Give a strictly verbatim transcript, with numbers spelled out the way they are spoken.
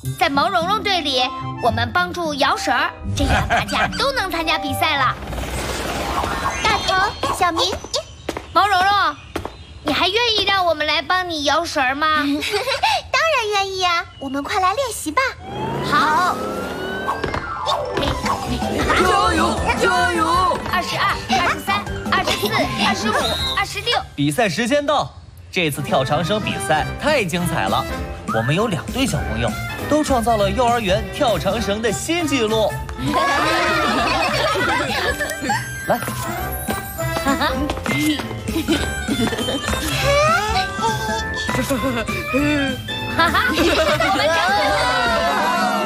在毛茸茸队里，我们帮助摇绳儿，这样大家都能参加比赛了。 大头、小明， 毛茸茸，你还愿意让我们来帮你摇绳吗？ 当然愿意呀！我们快来练习吧。 好， 加油，加油！ 二十二、二十三、二十四、二十五、二十六。 比赛时间到，这次跳长绳比赛太精彩了，我们有两对小朋友都创造了幼儿园跳长绳的新纪录。来。 哈哈，我们成功了！